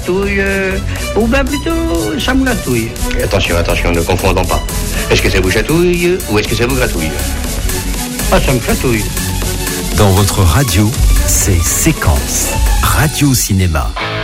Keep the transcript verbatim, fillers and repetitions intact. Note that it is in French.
Touille, euh, ou bien plutôt, ça me gratouille. Attention, attention, ne confondons pas. Est-ce que ça vous chatouille ou est-ce que ça vous gratouille? Ah, ça me gratouille. Dans votre radio, c'est Séquence Radio Cinéma.